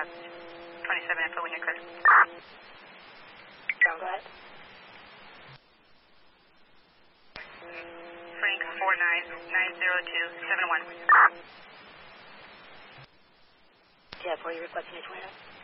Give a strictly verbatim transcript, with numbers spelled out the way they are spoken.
uh, twenty-seven info when you're clear. Go ahead. Frank four nine nine zero two seven one. Yeah, for you requesting a twin.